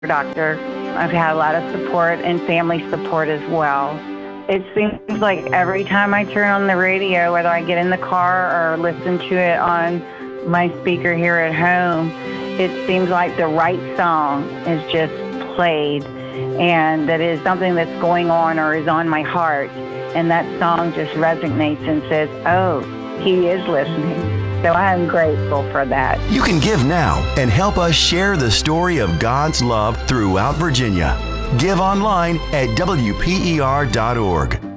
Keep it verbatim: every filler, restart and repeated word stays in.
doctor. I've had a lot of support and family support as well. It seems like every time I turn on the radio, whether I get in the car or listen to it on my speaker here at home, it seems like the right song is just played, and that is something that's going on or is on my heart, and that song just resonates and says, oh, he is listening. So I am grateful for that. You can give now and help us share the story of God's love throughout Virginia. Give online at W P E R dot org.